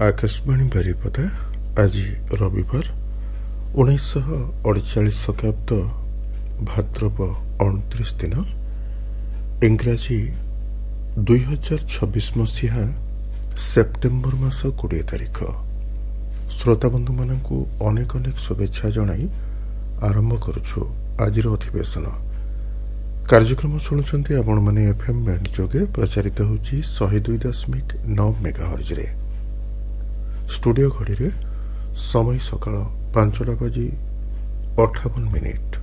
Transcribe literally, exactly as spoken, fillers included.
आकाशवाणी बारिपदा आज रविवार उन्नीस अड़चाश शताब्द भाद्रव अणतीस दिन इंग्राजी दुई हजार छब्बीस मसीहा सेप्टेम्बर मास कोड़े तारिख। श्रोताबंधु मान अनेक अनेक शुभेच्छा जनाई आरंभ करुछु आज अधिवेशन कार्यक्रम शुणुंट आपण मैंने एफएम बैंड जोगे प्रचारित होची शहे दुई दशमिक नौ मेगाहर्ज रे। स्टूडियो घड़ी रे समय सकाळ पांचटा बाजी अठावन मिनिट।